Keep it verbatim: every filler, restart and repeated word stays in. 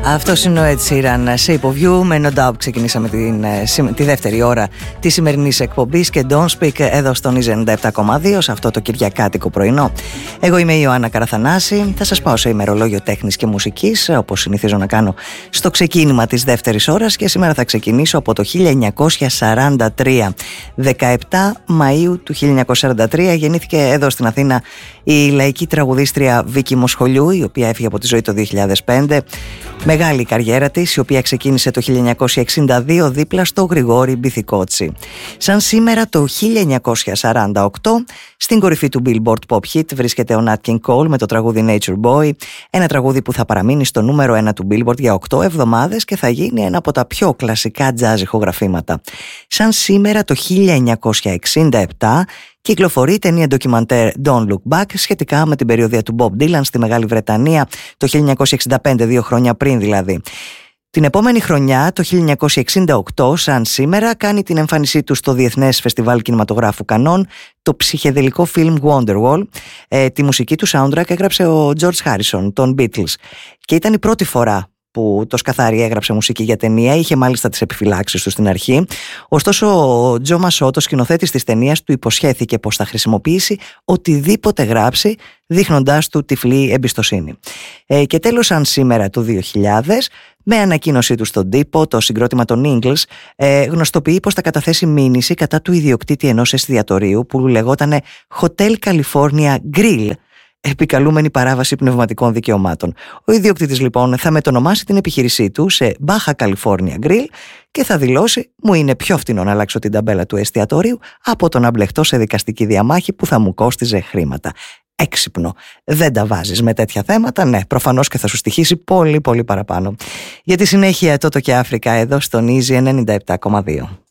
Αυτός είναι ο Ed Sheeran, Shape of You. Με No Doubt ξεκινήσαμε την, τη δεύτερη ώρα της σημερινής εκπομπής και Don't Speak εδώ στον Easy ενενήντα επτά κόμμα δύο σε αυτό το κυριακάτικο πρωινό. Εγώ είμαι η Ιωάννα Καραθανάση. Θα σας πάω σε ημερολόγιο τέχνης και μουσικής, όπως συνηθίζω να κάνω στο ξεκίνημα της δεύτερης ώρας, και σήμερα θα ξεκινήσω από το χίλια εννιακόσια σαράντα τρία. δεκαεπτά Μαΐου του χίλια εννιακόσια σαράντα τρία γεννήθηκε εδώ στην Αθήνα η λαϊκή τραγουδίστρια Βίκη Μοσχολιού, η οποία έφυγε από τη ζωή το δύο χιλιάδες πέντε. Μεγάλη η καριέρα της, η οποία ξεκίνησε το χίλια εννιακόσια εξήντα δύο δίπλα στο Γρηγόρη Μπιθικότσι. Σαν σήμερα το χίλια εννιακόσια σαράντα οκτώ, στην κορυφή του Billboard Pop Hit βρίσκεται ο Nat King Cole με το τραγούδι Nature Boy, ένα τραγούδι που θα παραμείνει στο νούμερο ένα του Billboard για οκτώ εβδομάδες και θα γίνει ένα από τα πιο κλασικά jazz ηχογραφήματα. Σαν σήμερα το χίλια εννιακόσια εξήντα επτά κυκλοφορεί η ταινία ντοκιμαντέρ Don't Look Back σχετικά με την περιοδεία του Bob Dylan στη Μεγάλη Βρετανία το χίλια εννιακόσια εξήντα πέντε, δύο χρόνια πριν δηλαδή. Την επόμενη χρονιά, το χίλια εννιακόσια εξήντα οκτώ, σαν σήμερα, κάνει την εμφάνισή του στο Διεθνές Φεστιβάλ Κινηματογράφου Κανών το ψυχεδελικό φιλμ Wonderwall. Ε, τη μουσική του soundtrack έγραψε ο George Harrison, των Beatles, και ήταν η πρώτη φορά που το Σκαθάρι έγραψε μουσική για ταινία. Είχε μάλιστα τις επιφυλάξεις του στην αρχή. Ωστόσο, ο Τζο Μασό, το σκηνοθέτης της ταινίας, του υποσχέθηκε πως θα χρησιμοποιήσει οτιδήποτε γράψει, δείχνοντάς του τυφλή εμπιστοσύνη. Ε, και τέλος, αν σήμερα το δύο χιλιάδες, με ανακοίνωσή του στον τύπο, το συγκρότημα των Eagles ε, γνωστοποιεί πως θα καταθέσει μήνυση κατά του ιδιοκτήτη ενός εστιατορίου που λεγότανε Hotel California Grill, επικαλούμενη παράβαση πνευματικών δικαιωμάτων. Ο ιδιοκτήτης λοιπόν θα μετονομάσει την επιχείρησή του σε Baja California Grill και θα δηλώσει: μου είναι πιο φτηνό να αλλάξω την ταμπέλα του εστιατορίου από το να μπλεχτώ σε δικαστική διαμάχη που θα μου κόστιζε χρήματα. Έξυπνο. Δεν τα βάζεις με τέτοια θέματα? Ναι, προφανώς και θα σου στοιχήσει πολύ πολύ παραπάνω. Για τη συνέχεια, Τότο και Αφρικα εδώ στον Easy ενενήντα επτά κόμμα δύο.